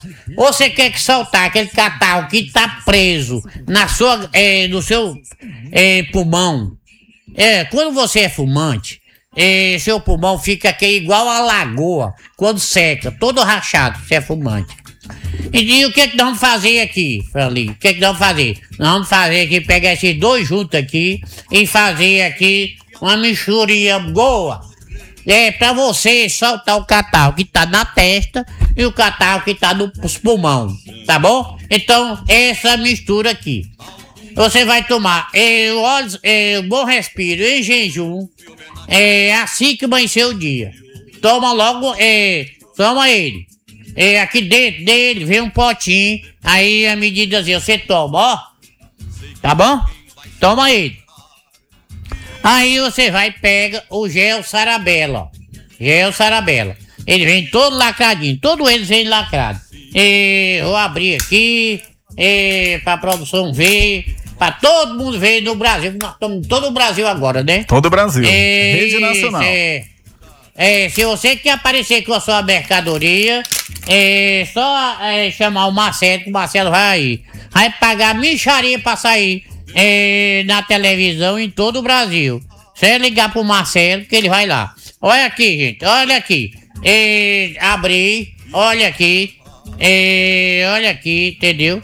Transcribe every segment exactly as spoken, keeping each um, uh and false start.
Você quer que soltar aquele catarro que tá preso na sua, é, no seu é, pulmão. É, quando você é fumante, é, seu pulmão fica aqui igual a lagoa, quando seca, todo rachado, você é fumante. E, e o que que nós vamos fazer aqui, Frali? O que que nós vamos fazer? Nós vamos fazer aqui, pegar esses dois juntos aqui e fazer aqui uma misturinha boa. É, pra você soltar o catarro que tá na testa e o catarro que tá nos pulmões, tá bom? Então, essa mistura aqui. Você vai tomar é, o óleo, é, o Bom Respiro em jejum, é, assim que amanhecer o dia. Toma logo, é, toma ele. É, aqui dentro dele vem um potinho, aí a medida assim, você toma, ó. Tá bom? Toma ele. Aí você vai e pega o gel Sarabela, ó. Gel Sarabela. Ele vem todo lacradinho, todos eles vêm lacrados. E vou abrir aqui, e, pra produção ver, pra todo mundo ver no Brasil. Nós estamos em todo o Brasil agora, né? Todo o Brasil. E, Rede nacional. É, é, se você quer aparecer com a sua mercadoria, é só é, chamar o Marcelo, que o Marcelo vai aí. Vai pagar micharia pra sair é, na televisão em todo o Brasil. Você ligar pro Marcelo que ele vai lá. Olha aqui, gente, olha aqui. É, abri, olha aqui. É, olha aqui, entendeu?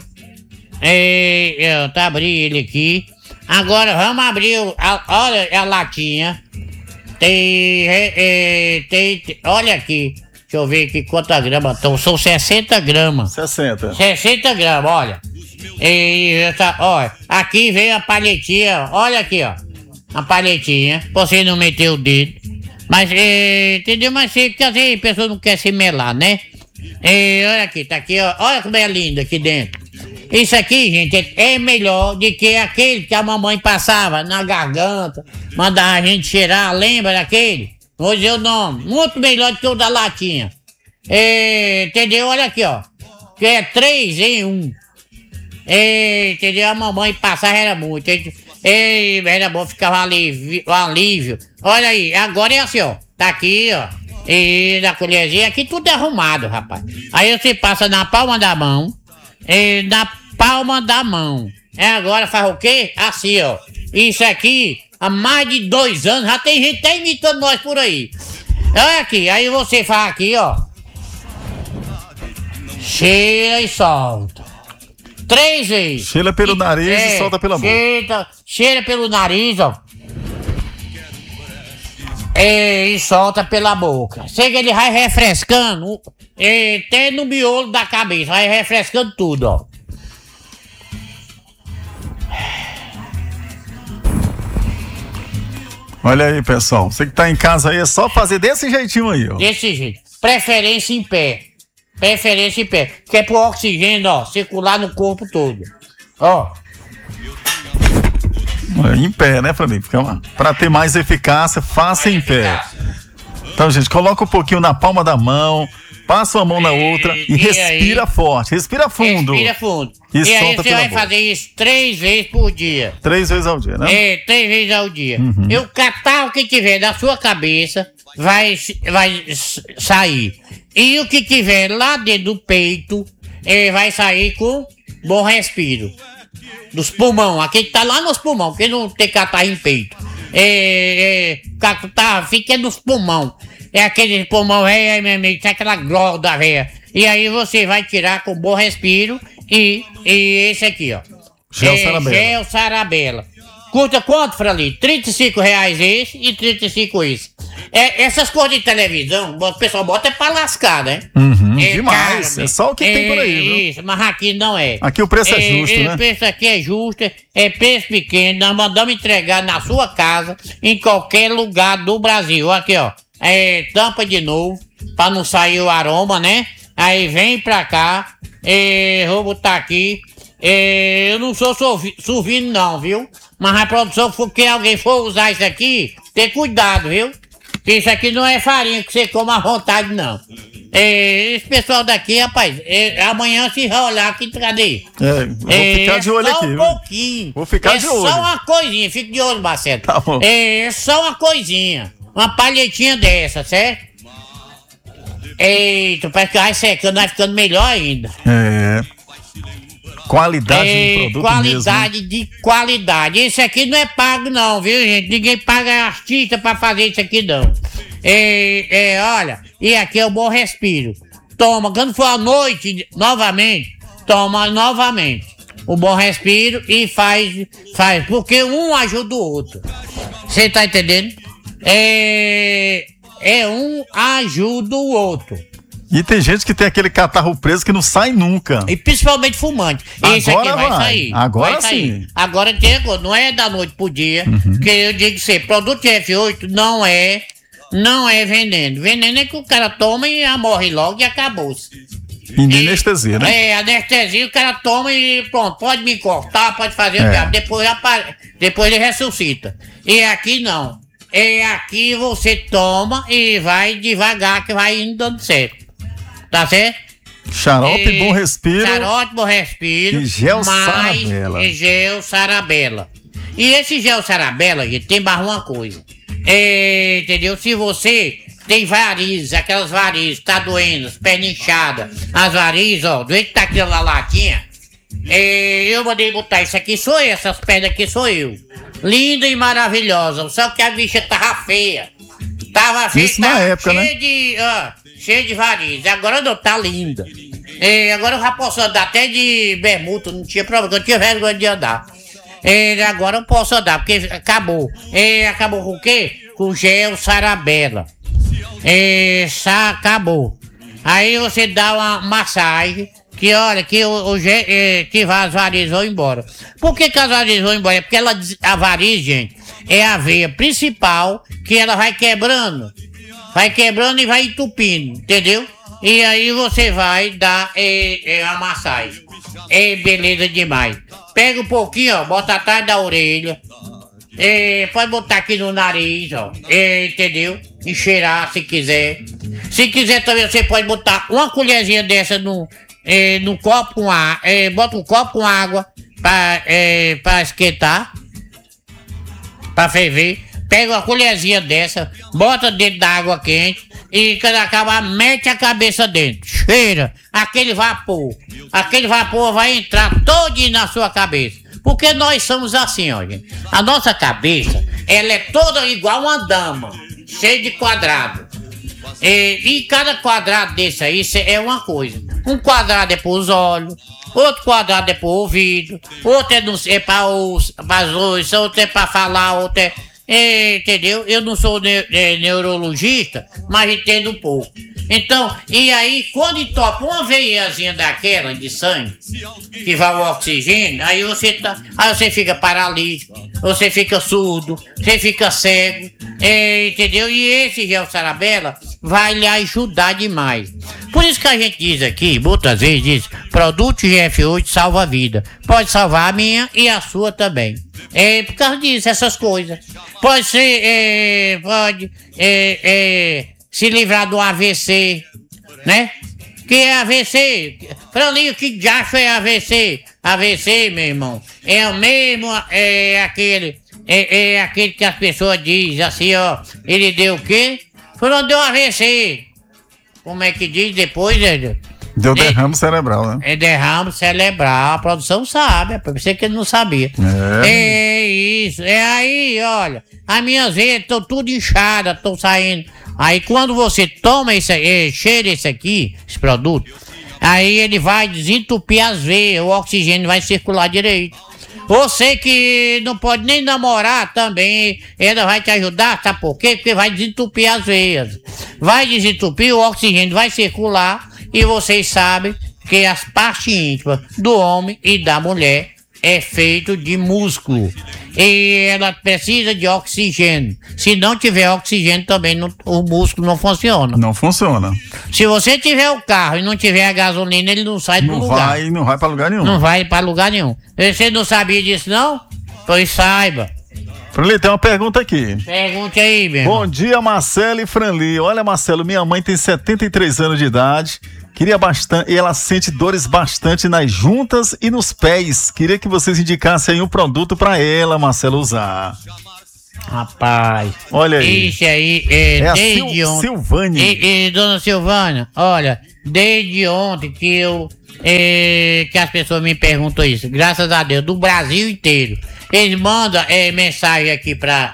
É, eu tá abri ele aqui. Agora vamos abrir o, a, olha a latinha. Tem, é, é, tem, tem, olha aqui. Deixa eu ver aqui quantas gramas. Então, são sessenta gramas. sessenta. sessenta gramas, olha. E essa, olha, aqui vem a palhetinha, olha aqui, ó. A palhetinha, pra você não meter o dedo. Mas, é, entendeu? Mas porque às vezes a pessoa não quer se melar, né? É, olha aqui, tá aqui, ó. Olha como é lindo aqui dentro. Isso aqui, gente, é melhor do que aquele que a mamãe passava na garganta, mandava a gente cheirar, lembra daquele? Vou dizer o nome, muito melhor do que o da latinha. É, entendeu? Olha aqui, ó. Que é três em um. É, entendeu? A mamãe passava era muito. É, era bom, ficava alívio, alívio. Olha aí, agora é assim, ó. Tá aqui, ó. E na colherzinha, aqui tudo é arrumado, rapaz. Aí você passa na palma da mão. É, na palma da mão. É, agora faz o quê? Assim, ó. Isso aqui, há mais de dois anos, já tem gente até imitando nós por aí. Olha aqui, aí você faz aqui, ó. Cheira e solta. Três vezes. Cheira pelo e, nariz é, e solta pela boca. Cheira, cheira pelo nariz, ó. É, e solta pela boca. Sei que ele vai refrescando, é, até no miolo da cabeça, vai refrescando tudo, ó. Olha aí, pessoal. Você que tá em casa aí, é só fazer desse jeitinho aí, ó. Desse jeito. Preferência em pé. Preferência em pé. Que é pro oxigênio, ó, circular no corpo todo. Ó. Em pé, né, Flavinho? Pra ter mais eficácia, faça em pé. Então, gente, coloca um pouquinho na palma da mão, passa uma mão na outra e, e respira aí, forte, respira fundo. Respira fundo. E, e aí você vai boca. fazer isso três vezes por dia. Três vezes ao dia, né? É, três vezes ao dia. Uhum. E o catarro que tiver da sua cabeça vai, vai sair. E o que tiver lá dentro do peito, ele vai sair com bom respiro. Dos pulmão, aquele que tá lá nos pulmão, porque não tem catarro em peito. É, é, catarro fica nos pulmão. É aquele pulmão, é, meu amigo, tem aquela groda, velha. E aí você vai tirar com bom respiro e, e esse aqui, ó. Gel é, Sarabela. Gel Sarabela. Custa quanto, Frali? trinta e cinco reais esse e trinta e cinco esse. É, essas coisas de televisão, o pessoal bota é pra lascar, né? Uhum, é demais. caro, é só o que é, tem por aí, viu? Isso, mas aqui não é. Aqui o preço é, é justo, é, né? O preço aqui é justo, é preço pequeno. Nós mandamos entregar na sua casa, em qualquer lugar do Brasil. Aqui, ó. É, tampa de novo, pra não sair o aroma, né? Aí vem pra cá. É, vou botar aqui. É, eu não sou suvino não, viu? Mas a produção, porque alguém for usar isso aqui, tem cuidado, viu? Isso aqui não é farinha que você come à vontade, não. É, esse pessoal daqui, rapaz, é, amanhã se rolar aqui, cadê? É, vou é, ficar de olho é aqui, só um viu? pouquinho. Vou ficar é de olho. É só uma coisinha, fique de olho, Marcelo. Tá bom. É, é só uma coisinha. Uma palhetinha dessa, certo? Eita, parece que vai secando, vai ficando melhor ainda. É. Qualidade é, de produto qualidade mesmo. de qualidade. Isso aqui não é pago não, viu, gente? Ninguém paga artista pra fazer isso aqui não. É, é, olha, e aqui é o Bom Respiro. Toma, quando for à noite, novamente, toma novamente o Bom Respiro e faz, faz, porque um ajuda o outro. Você tá entendendo? É, é um ajuda o outro. E tem gente que tem aquele catarro preso que não sai nunca. E principalmente fumante. Esse Agora aqui vai, vai. sair. Agora vai sair. sim. Agora tem, não é da noite pro dia. Uhum. Porque eu digo que ser produto de F oito não é, não é veneno. Veneno é que o cara toma e morre logo e acabou-se. E nem anestesia, né? É, anestesia o cara toma e pronto, pode me cortar, pode fazer É. o diabo. Depois, apare- depois ele ressuscita. E aqui não. É aqui você toma e vai devagar que vai indo dando certo. Tá certo? Xarope, E- Bom Respiro. Xarope, Bom Respiro. E gel mais Sarabella. e gel Sarabella. E esse gel Sarabella, gente, tem mais uma coisa. É, entendeu? Se você tem varizes, aquelas varizes, tá doendo, as pernas inchadas, as varizes, ó, do jeito que tá aqui na latinha, é, eu mandei botar isso aqui, sou eu, essas pernas aqui sou eu. Linda e maravilhosa, só que a bicha tava feia. Tava feia, Isso na tava época, cheia né? de, ó, cheia de varizes. Agora não, tá linda. É, agora eu já posso andar até de bermuda, não tinha problema, eu tinha vergonha de andar. É, agora eu posso andar, porque acabou. É, acabou com o quê? Com gel Sarabella. É, sa, acabou. Aí você dá uma massagem, que olha, que, o, o, ge- é, que as varizes vão embora. Por que, que as varizes vão embora? É porque ela, des- a variz, gente, é a veia principal que ela vai quebrando. Vai quebrando e vai entupindo, entendeu? E aí você vai dar é, é, a massagem. É beleza demais. Pega um pouquinho, ó, bota atrás da orelha. É, pode botar aqui no nariz, ó. É, entendeu? E cheirar se quiser. Se quiser também você pode botar uma colherzinha dessa no, é, no copo com água. É, bota um copo com água pra, é, pra esquentar. Pra ferver. Pega uma colherzinha dessa, bota dentro da água quente e quando acabar, mete a cabeça dentro. Cheira aquele vapor. Aquele vapor vai entrar todo na sua cabeça. Porque nós somos assim, ó, gente. A nossa cabeça, ela é toda igual uma dama, cheia de quadrado. E, e cada quadrado desse aí cê- é uma coisa. Um quadrado é para os olhos, outro quadrado é para o ouvido, outro é, no- é para os olhos, outro é para falar, outro é... É, entendeu? Eu não sou ne- é, neurologista, mas entendo um pouco. Então, e aí, quando entopa uma veiazinha daquela de sangue, que vai o oxigênio, aí você tá, aí você fica paralítico, você fica surdo, você fica cego, é, entendeu? E esse gel Sarabella vai lhe ajudar demais. Por isso que a gente diz aqui, muitas vezes diz, produto G F oito salva a vida. Pode salvar a minha e a sua também. É por causa disso, essas coisas. Pode ser, é, pode é, é, se livrar do A V C, né? Que é A V C? Franinho, que diacho é A V C? A V C, meu irmão, é o mesmo, é aquele, é, é aquele que as pessoas dizem assim, ó, ele deu o quê? Fulano deu A V C. Como é que diz depois, né? Deu derrame cerebral, né? É derrame cerebral, a produção sabe, é pra você que ele não sabia. É. É isso, é aí, olha, as minhas veias estão tudo inchadas, estão saindo. Aí quando você toma esse, é, cheira esse aqui, esse produto, aí ele vai desentupir as veias, o oxigênio vai circular direito. Você que não pode nem namorar também, ela vai te ajudar, sabe por quê? Porque vai desentupir as veias. Vai desentupir, o oxigênio vai circular e vocês sabem que as partes íntimas do homem e da mulher é feito de músculo. E ela precisa de oxigênio. Se não tiver oxigênio também não, o músculo não funciona. Não funciona. Se você tiver o carro e não tiver a gasolina, ele não sai do Não lugar. vai, não vai pra lugar nenhum. Não vai pra lugar nenhum. Você não sabia disso, não? Pois saiba. Franli, tem uma pergunta aqui. Pergunte aí, meu irmão. Bom dia, Marcelo e Franli. Olha, Marcelo, minha mãe tem setenta e três anos de idade. Queria bastante, e ela sente dores bastante nas juntas e nos pés. Queria que vocês indicassem aí um produto pra ela, Marcelo, usar. Rapaz, olha aí. Isso aí é, é desde a Sil ontem. Silvânia. E, e, dona Silvânia, olha, desde ontem que eu. É, que as pessoas me perguntam isso, graças a Deus, do Brasil inteiro. Eles mandam é, mensagem aqui pra.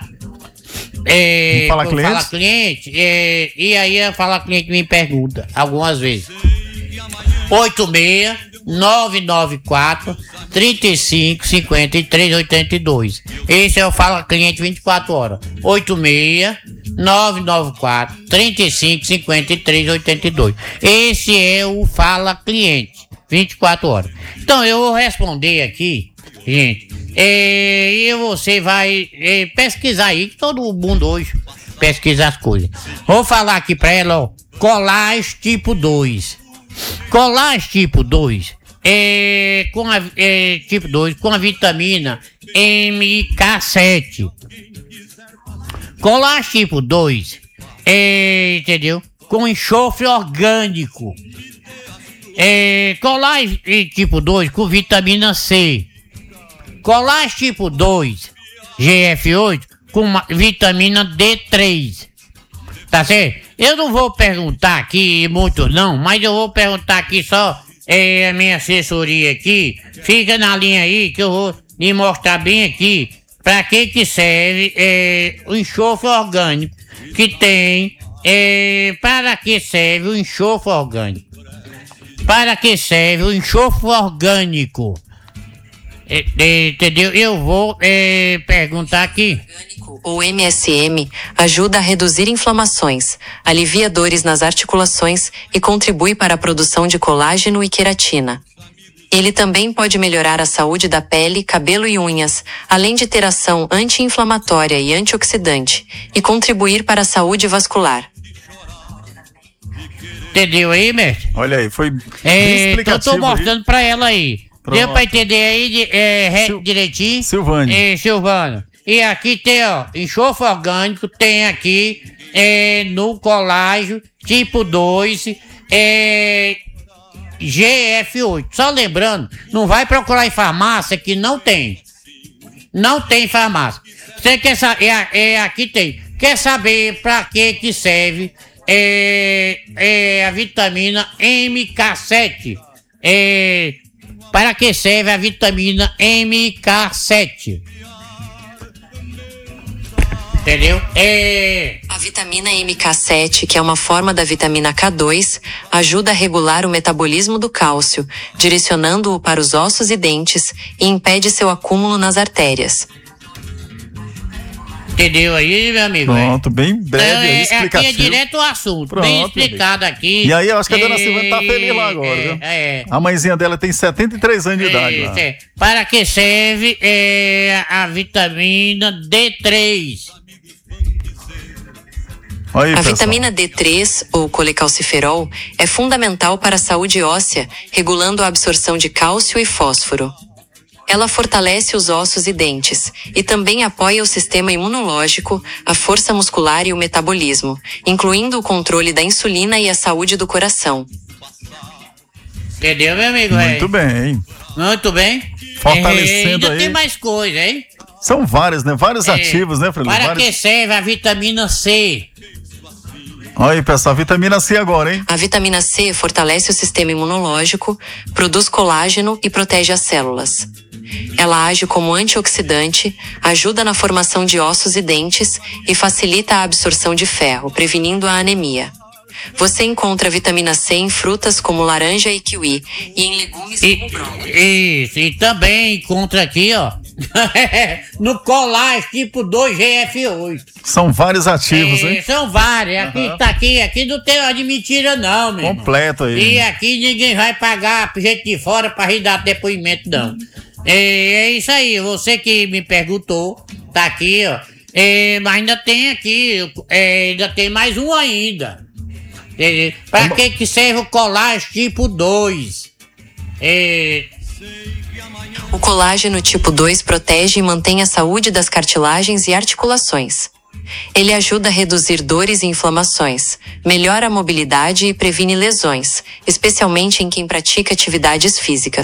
É, Fala Cliente? Fala Cliente, é, e aí a Fala Cliente me pergunta algumas vezes. oito seis nove nove quatro três cinco cinco três oito dois. Esse é o Fala Cliente vinte e quatro horas. oito seis nove nove quatro três cinco cinco três oito dois. Esse é o Fala Cliente vinte e quatro horas. Então eu vou responder aqui, gente. É, e você vai é, pesquisar aí, que todo mundo hoje pesquisa as coisas. Vou falar aqui pra ela, ó. Colagem tipo dois. Colagem tipo dois é, com a, é, tipo dois com a vitamina M K sete. Colagem tipo dois é, entendeu? Com enxofre orgânico. É, colagem tipo dois com vitamina C. Colagem tipo dois G F oito com vitamina D três. Tá certo? Eu não vou perguntar aqui muito não, mas eu vou perguntar aqui só é, a minha assessoria aqui. Fica na linha aí que eu vou lhe mostrar bem aqui para que que serve é, o enxofre orgânico que tem. É, para que serve o enxofre orgânico? Para que serve o enxofre orgânico? É, é, entendeu? Eu vou é, perguntar aqui. O M S M ajuda a reduzir inflamações, alivia dores nas articulações e contribui para a produção de colágeno e queratina. Ele também pode melhorar a saúde da pele, cabelo e unhas, além de ter ação anti-inflamatória e antioxidante, e contribuir para a saúde vascular. Entendeu aí, mestre? Olha aí, foi é, explicativo. Eu tô mostrando aí pra ela aí. Pronto. Deu pra entender aí é, re, Sil direitinho? Silvânia. É, Silvânia. E aqui tem, ó, enxofre orgânico, tem aqui é, no colágeno tipo dois é, G F oito. Só lembrando, não vai procurar em farmácia que não tem. Não tem farmácia. Você quer saber, é, é, aqui tem. Quer saber pra que que serve é, é, a vitamina M K sete? É, para que serve a vitamina M K sete? Entendeu? É... A vitamina M K sete, que é uma forma da vitamina K dois, ajuda a regular o metabolismo do cálcio, direcionando-o para os ossos e dentes e impede seu acúmulo nas artérias. Entendeu aí, meu amigo? Pronto, bem breve, é, aí, explicativo. Aqui é direto ao assunto, Pronto, bem explicado aqui. E aí eu acho que a dona é, Silvana tá feliz lá agora, viu? É, a mãezinha dela tem setenta e três anos de é, idade lá. É. Para que serve é, a vitamina D três? Aí, a pessoal. Vitamina D três, ou colecalciferol, é fundamental para a saúde óssea, regulando a absorção de cálcio e fósforo. Ela fortalece os ossos e dentes, e também apoia o sistema imunológico, a força muscular e o metabolismo, incluindo o controle da insulina e a saúde do coração. Entendeu, meu amigo? Muito bem. Muito bem. Fortalecendo é, ainda aí. tem mais coisa, hein? São vários, né? Vários é, ativos, né, Fred? Para vários... que serve a vitamina C? Olha aí, pessoal, vitamina C agora, hein? A vitamina C fortalece o sistema imunológico, produz colágeno e protege as células. Ela age como antioxidante, ajuda na formação de ossos e dentes e facilita a absorção de ferro, prevenindo a anemia. Você encontra vitamina C em frutas como laranja e kiwi e em legumes e, como brócolis. Isso, e também encontra aqui, ó, no colágeno tipo dois G F oito. São vários ativos, é, hein? São vários. Aqui uhum. tá aqui, aqui não tem de mentira não, meu Completo irmão. aí. E aqui ninguém vai pagar pro gente de fora pra rir dar depoimento, não. É, é isso aí, você que me perguntou, tá aqui, ó. É, mas ainda tem aqui, é, ainda tem mais um ainda. Para que que serve o colágeno tipo dois? É... O colágeno tipo dois protege e mantém a saúde das cartilagens e articulações. Ele ajuda a reduzir dores e inflamações, melhora a mobilidade e previne lesões, especialmente em quem pratica atividades físicas.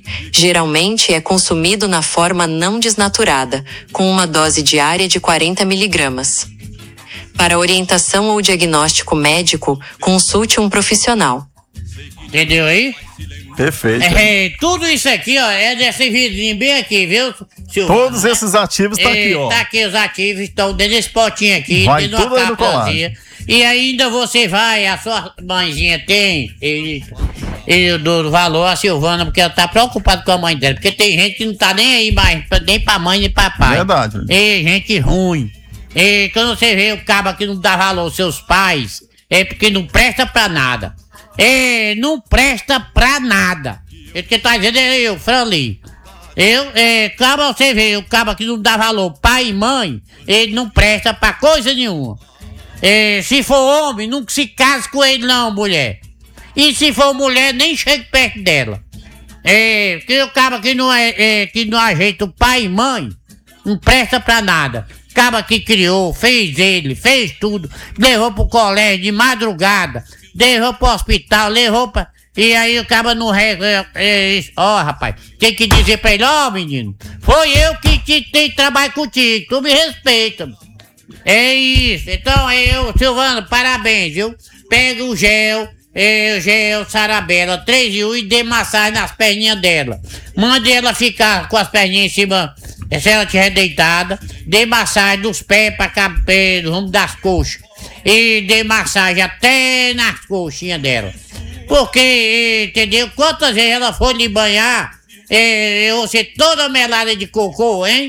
Geralmente é consumido na forma não desnaturada, com uma dose diária de quarenta miligramas. Para orientação ou diagnóstico médico, consulte um profissional. Entendeu aí? Perfeito. É, tudo isso aqui, ó, é desse vidrinho bem aqui, viu, Silvano? Todos esses ativos tá aqui, ó. Tá aqui, os ativos estão dentro desse potinho aqui, vai dentro de tudo aí uma no cartãozinha. E ainda você vai, a sua mãezinha tem, e, e do valor a Silvana, porque ela tá preocupada com a mãe dela, porque tem gente que não tá nem aí mais, nem pra mãe nem pra pai. Verdade. E gente ruim. E quando você vê o cabo que não dá valor aos seus pais, é porque não presta pra nada. É, não presta pra nada. O que tá dizendo é eu, Franli. Eu, é, cabo você vê, o cabo que não dá valor pai e mãe, ele não presta pra coisa nenhuma. É, se for homem, não se case com ele não, mulher. E se for mulher, nem chegue perto dela. É, porque o cabo que não, é, é, que não ajeita o pai e mãe, não presta pra nada. Cabo que criou, fez ele, fez tudo, levou pro colégio de madrugada, levou pro hospital, levou pra... E aí o cara não rega. Ó, oh, rapaz, tem que dizer pra ele, ó, oh, menino, foi eu que te dei trabalho contigo, tu me respeita. É isso, então eu, Silvano, parabéns, viu? Pega o gel, é, o gel Sarabela três em um e dê massagem nas perninhas dela. Mande ela ficar com as perninhas em cima, se ela estiver deitada, dê massagem dos pés pra cá, no rumo das coxas. E dê massagem até nas coxinhas dela. Porque, entendeu? Quantas vezes ela foi lhe banhar, é, você toda melada de cocô, hein?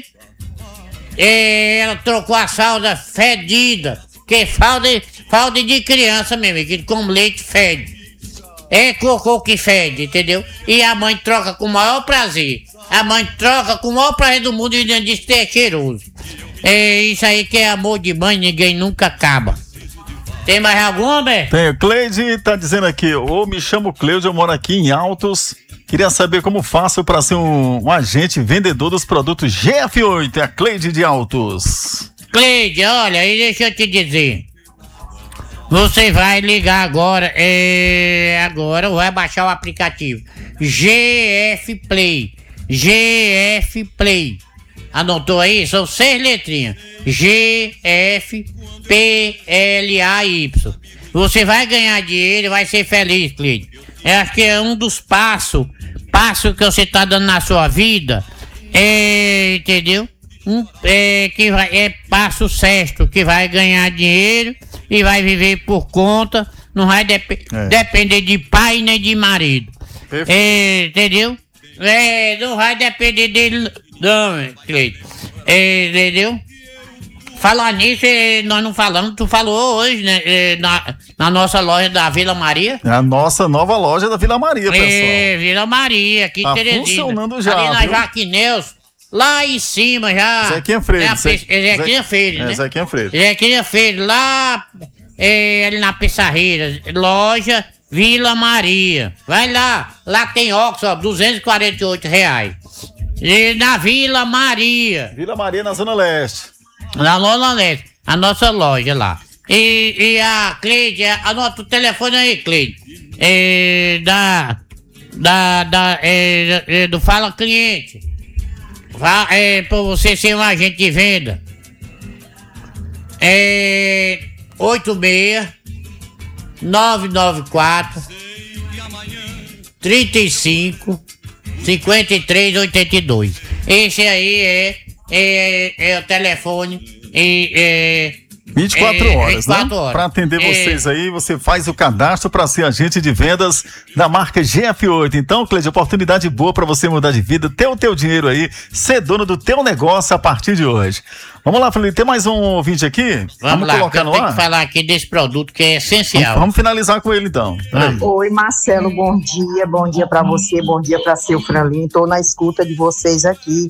É, ela trocou a fralda fedida, que fralda, fralda de criança mesmo, que com leite fede. É cocô que fede, entendeu? E a mãe troca com o maior prazer. A mãe troca com o maior prazer do mundo e ainda diz que é cheiroso. É isso aí que é amor de mãe, ninguém nunca acaba. Tem mais alguma, Bé? Tem, o Cleide tá dizendo aqui, eu me chamo Cleide, eu moro aqui em Altos, queria saber como faço para ser um, um agente vendedor dos produtos G F oito, é a Cleide de Altos. Cleide, olha, aí deixa eu te dizer, você vai ligar agora, é, agora vai baixar o aplicativo G F Play, G F Play. Anotou aí? São seis letrinhas. G, F, P, L, A, Y. Você vai ganhar dinheiro e vai ser feliz, Cleide. Eu acho que é um dos passos, passos que você tá dando na sua vida. É, entendeu? Um, é, que vai, é passo sexto, que vai ganhar dinheiro e vai viver por conta. Não vai dep é. depender de pai nem de marido. É, entendeu? É, não vai depender dele. Não, Cleide. É, entendeu? Falar nisso, é, nós não falamos, tu falou hoje, né? É, na, na nossa loja da Vila Maria. É a nossa nova loja da Vila Maria, pessoal. É, Vila Maria, aqui em tá Teresina. Funcionando já. Ali na Jaquinelso, lá em cima já. Zequinha Freire. É Zé, Zequinha Freire, né? É, Zequinha Freire. Zequinha Freire, lá é, ali na Pissarreira, loja Vila Maria. Vai lá, lá tem óculos, ó, duzentos e quarenta e oito reais. E na Vila Maria. Vila Maria, na Zona Leste. Na Zona Leste, a nossa loja lá. E, e a Cleide, anota o telefone aí, Cleide. É, da, da, da, é, é, do Fala Cliente. Fa, é, pra você ser um agente de venda. É, oito seis nove nove quatro trinta e cinco cinquenta e três oitenta e dois. Esse aí é, é, é o telefone. É, é, vinte e quatro é, horas, vinte e quatro né? horas. Para atender é, vocês aí, você faz o cadastro para ser agente de vendas da marca G F oito. Então, Cleide, oportunidade boa para você mudar de vida, ter o teu dinheiro aí, ser dono do teu negócio a partir de hoje. Vamos lá, Felipe, tem mais um ouvinte aqui? Vamos, vamos lá, colocar eu no tenho ar? que falar aqui desse produto que é essencial. Vamos, vamos finalizar com ele então. Vamos. Oi, Marcelo, bom dia, bom dia para você, bom dia para seu Franlin. Estou na escuta de vocês aqui.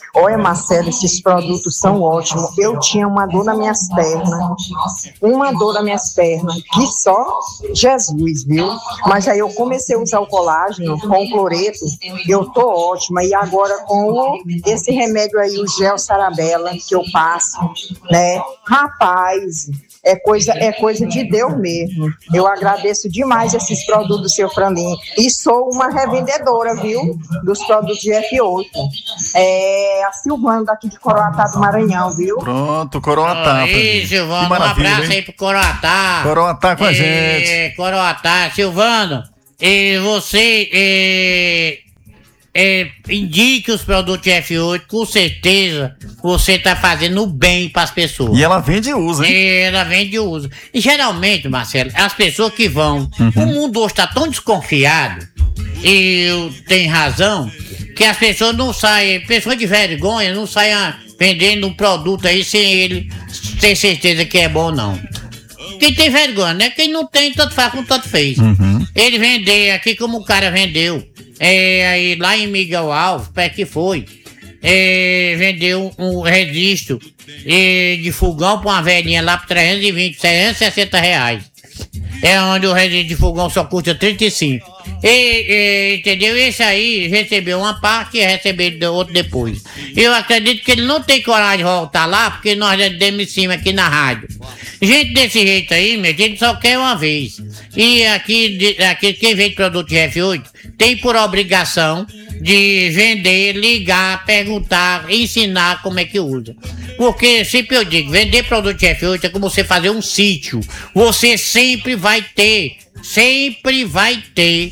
Olha, Marcelo, esses produtos são ótimos. Eu tinha uma dor nas minhas pernas, uma dor nas minhas pernas, que só Jesus, viu? Mas aí eu comecei a usar o colágeno com o cloreto, eu tô ótima. E agora com o, esse remédio aí, o gel Sarabela, que eu passo, né? Rapaz, é coisa, é coisa de Deus mesmo. Eu agradeço demais esses produtos do seu Franlin. E sou uma revendedora, viu? Dos produtos de F oito. É a Silvana daqui de Coroatá do Maranhão, viu? Pronto, Coroatá. Aí, Silvano, um abraço aí pro Coroatá. Coroatá com a é, gente. Coroatá. Silvano, e você é, é, indique os produtos de F oito, com certeza você tá fazendo bem pras pessoas. E ela vende e usa, hein? E ela vende e usa. E geralmente, Marcelo, as pessoas que vão, uhum. o mundo hoje tá tão desconfiado, e eu tenho razão, que as pessoas não saem, pessoas de vergonha, não saem vendendo um produto aí sem ele ter certeza que é bom, não. Quem tem vergonha, né? Quem não tem, tanto faz como tanto fez. Uhum. Ele vender aqui como o cara vendeu. É, aí lá em Miguel Alves, perto que foi. É, vendeu um registro é, de fogão pra uma velhinha lá por trezentos e vinte, trezentos e sessenta reais. É onde o registro de fogão só custa trinta e cinco. E, e, entendeu? Esse aí recebeu uma parte e recebeu outro depois. Eu acredito que ele não tem coragem de voltar lá, porque nós já demos em cima aqui na rádio. Gente desse jeito aí, meu, a gente só quer uma vez. E aqui, aqui quem vende produto de F oito tem por obrigação de vender, ligar, perguntar, ensinar como é que usa. Porque sempre eu digo, vender produto de F oito é como você fazer um sítio. Você sempre vai ter, sempre vai ter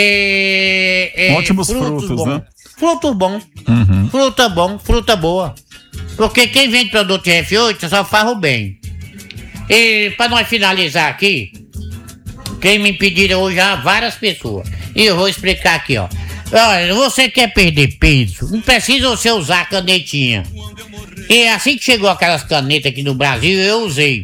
é, é, ótimos frutos, frutos bons. né? Frutos bons, uhum. fruta bom, fruta boa. Porque quem vende produto de F oito só faz o bem. E para nós finalizar aqui, quem me pediram hoje já várias pessoas. E eu vou explicar aqui, ó. Olha, você quer perder peso? Não precisa você usar a canetinha. E assim que chegou aquelas canetas aqui no Brasil, eu usei.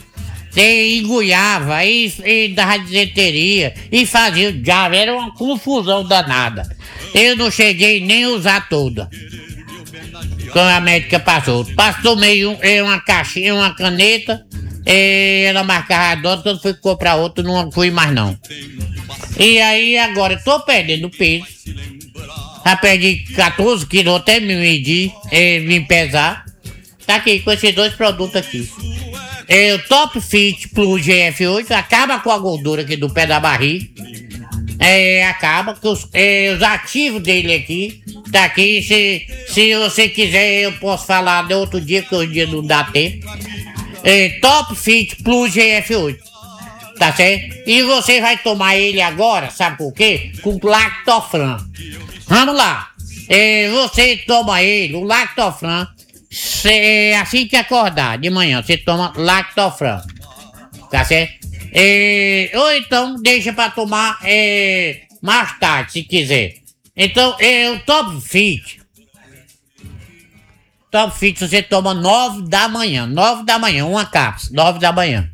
E engolhava, e, e dava disenteria, e fazia o diabo, era uma confusão danada. Eu não cheguei nem a usar toda. Como a médica passou. Passou meio uma caixinha, uma caneta, e ela marcava a dose, quando fui comprar outra, não fui mais não. E aí agora eu tô perdendo peso. Já perdi quatorze quilos, até me medir, e me pesar. Tá aqui com esses dois produtos aqui. É, o Top Fit Plus G F oito acaba com a gordura aqui do pé da barriga. É, acaba com os, é, os ativos dele aqui. Tá aqui. Se, se você quiser, eu posso falar de outro dia, que hoje dia não dá tempo. É, Top Fit Plus G F oito. Tá certo? E você vai tomar ele agora, sabe por quê? Com Lactofran. Vamos lá. É, você toma ele, o Lactofran. Cê, assim que acordar de manhã, você toma Lactofran. Tá certo? É, ou então deixa pra tomar é, mais tarde, se quiser. Então, é, o Top Fit. Top Fit você toma nove da manhã. nove da manhã, uma cápsula. nove da manhã.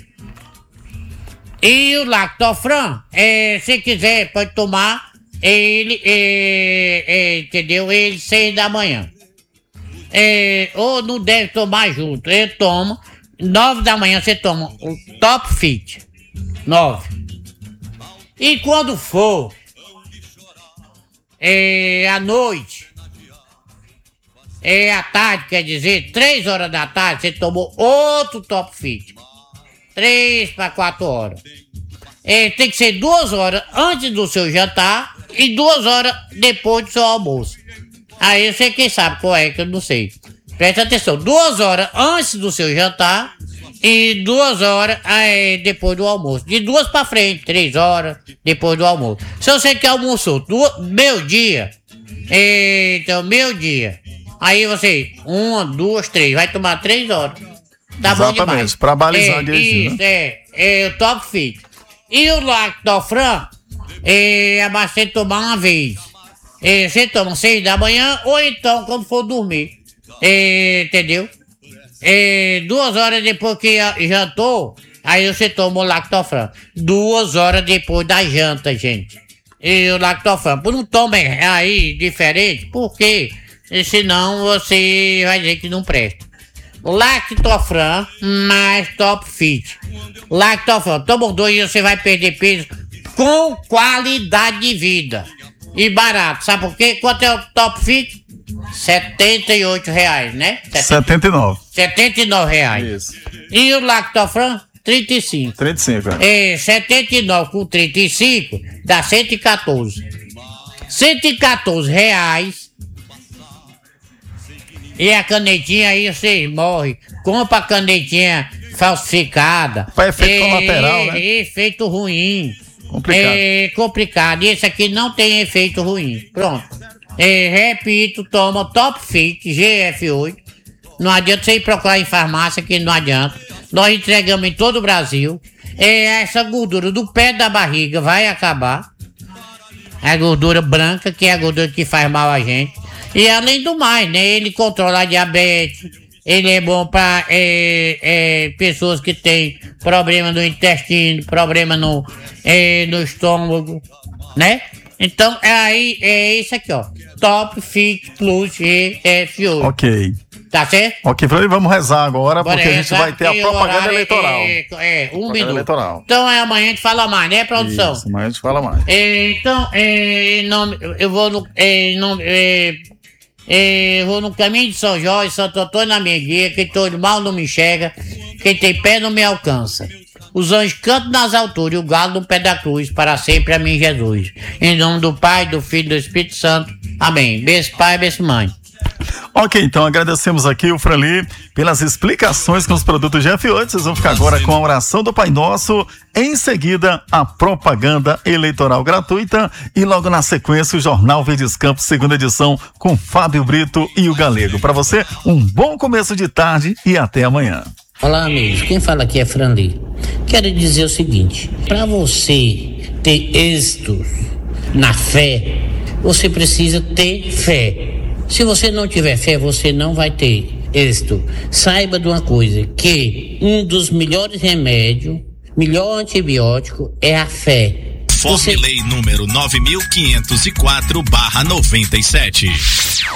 E o Lactofran, é, se quiser, pode tomar ele, é, é, entendeu? Ele seis da manhã. É, ou não deve tomar junto. Eu tomo. nove da manhã você toma o Top Fit. nove. E quando for é, à noite, é à tarde, quer dizer, três horas da tarde, você tomou outro Top Fit. três para quatro horas. É, tem que ser duas horas antes do seu jantar e duas horas depois do seu almoço. Aí você quem sabe qual é, que eu não sei. Presta atenção, duas horas antes do seu jantar e duas horas é, depois do almoço. De duas para frente, três horas depois do almoço. Se você quer almoço meio dia, é, então meio dia. Aí você, uma, duas, três, vai tomar três horas. Tá bom demais. Pra balizar é, direitinho, isso, né? é, é o Top Fit. E o Lactofran, é, é bastante tomar uma vez. É, você toma seis da manhã ou então quando for dormir. É, entendeu? É, duas horas depois que jantou, aí você toma o Lactofran. Duas horas depois da janta, gente. E o Lactofran. Não tome aí diferente, porque e senão você vai dizer que não presta. Lactofran mais Top Fit. Lactofran, toma os dois e você vai perder peso com qualidade de vida. E barato, sabe por quê? Quanto é o Top Fit? setenta e oito reais, né? setenta e nove. setenta e nove reais. Isso. E o Lactofran? trinta e cinco. trinta e cinco, é. É, setenta e nove com trinta e cinco dá cento e quatorze. cento e quatorze reais. E a canetinha aí você morre. Compra a canetinha falsificada. Para efeito é, colateral, né? Efeito ruim. Complicado. É complicado. Esse aqui não tem efeito ruim. Pronto. É, repito, toma Top Fit G F oito. Não adianta você ir procurar em farmácia, que não adianta. Nós entregamos em todo o Brasil. É, essa gordura do pé da barriga vai acabar. A gordura branca, que é a gordura que faz mal a gente. E além do mais, né? Ele controla a diabetes. Ele é bom para é, é, pessoas que têm problema no intestino, problema no, é, no estômago, né? Então, é aí, é isso aqui, ó. Top Fit Plus G F oito. Ok. Tá certo? Ok, vamos rezar agora, Bora porque a gente rezar, vai ter a porque o propaganda horário eleitoral. É, é, é um Propaganda minuto. eleitoral. Então, é, amanhã a gente fala mais, né, produção? Isso, amanhã a gente fala mais. É, então, é, em nome, eu vou no, é, em nome, é, é, eu vou no caminho de São Jorge, Santo Antônio na minha guia, quem todo mal não me enxerga, quem tem pé não me alcança. Os anjos cantam nas alturas e o galo no pé da cruz, para sempre a mim Jesus. Em nome do Pai, do Filho e do Espírito Santo. Amém. Beijo pai, beijo mãe. Ok, então agradecemos aqui o Franli pelas explicações com os produtos G F oito. Vocês vão ficar agora com a oração do Pai Nosso. Em seguida, a propaganda eleitoral gratuita. E logo na sequência, o Jornal Verdes Campos, segunda edição, com Fábio Brito e o Galego. Para você, um bom começo de tarde e até amanhã. Olá, amigos. Quem fala aqui é Franli. Quero dizer o seguinte: para você ter êxito na fé, você precisa ter fé. Se você não tiver fé, você não vai ter êxito. Saiba de uma coisa, que um dos melhores remédios, melhor antibiótico é a fé. Conforme Você... lei número nove mil quinhentos e quatro barra noventa e sete.